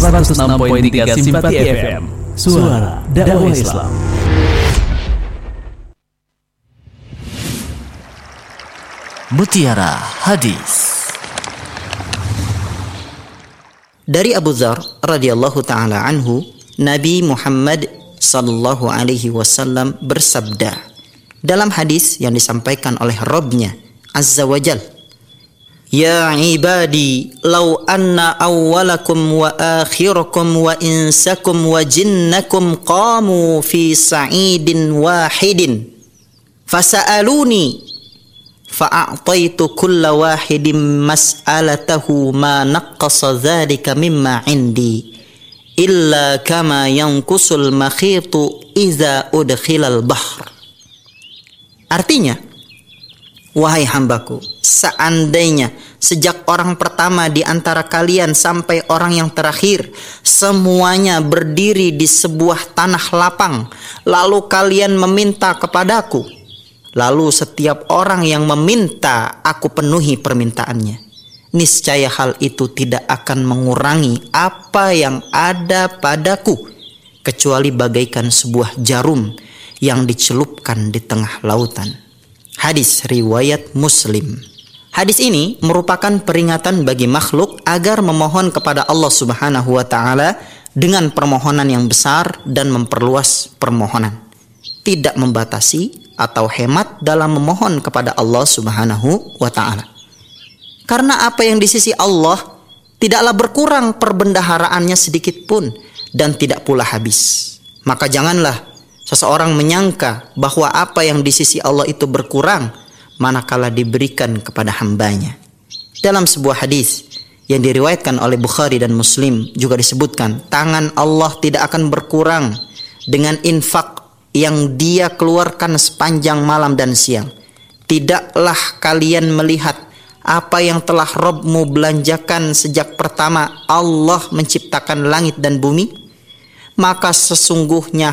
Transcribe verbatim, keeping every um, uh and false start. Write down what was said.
seratus enam koma tiga Simpati F M, suara dakwah Islam. Mutiara Hadis. Dari Abu Dzar radhiyallahu taala anhu, Nabi Muhammad sallallahu alaihi wasallam bersabda dalam hadis yang disampaikan oleh Rabb-Nya Azza wa Jal, "Ya ibadi, law anna awwalakum wa akhirakum wa insakum wa jinnakum qamu fi sa'idin wahidin fasa'aluni fa'a'taitu kulla wahidin mas'alatahu ma naqqasa dzalika mimma 'indi illa kama yanqusul makhitu idza udkhilal bahr." Artinya, wahai hambaku, seandainya sejak orang pertama di antara kalian sampai orang yang terakhir semuanya berdiri di sebuah tanah lapang, lalu kalian meminta kepadaku, lalu setiap orang yang meminta aku penuhi permintaannya, niscaya hal itu tidak akan mengurangi apa yang ada padaku kecuali bagaikan sebuah jarum yang dicelupkan di tengah lautan. Hadis riwayat Muslim. Hadis ini merupakan peringatan bagi makhluk agar memohon kepada Allah Subhanahu wa taala dengan permohonan yang besar dan memperluas permohonan, tidak membatasi atau hemat dalam memohon kepada Allah Subhanahu wa taala. Karena apa yang di sisi Allah tidaklah berkurang perbendaharaannya sedikit pun dan tidak pula habis. Maka janganlah seseorang menyangka bahwa apa yang di sisi Allah itu berkurang manakala diberikan kepada hambanya. Dalam sebuah hadis yang diriwayatkan oleh Bukhari dan Muslim juga disebutkan, tangan Allah tidak akan berkurang dengan infak yang dia keluarkan sepanjang malam dan siang. Tidaklah kalian melihat apa yang telah Rabb-mu belanjakan sejak pertama Allah menciptakan langit dan bumi? Maka sesungguhnya